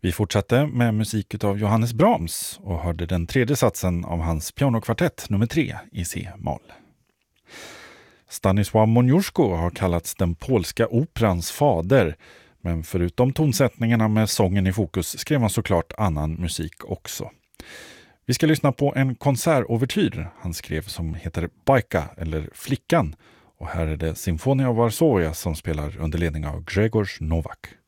Vi fortsatte med musik av Johannes Brahms och hörde den tredje satsen av hans pianokvartett nummer 3 i C-moll. Stanisław Moniuszko har kallats den polska operans fader, men förutom tonsättningarna med sången i fokus skrev han såklart annan musik också. Vi ska lyssna på en konsertovertyr han skrev som heter Bajka eller Flickan, och här är det Symfonia Varsovia som spelar under ledning av Grzegorz Nowak.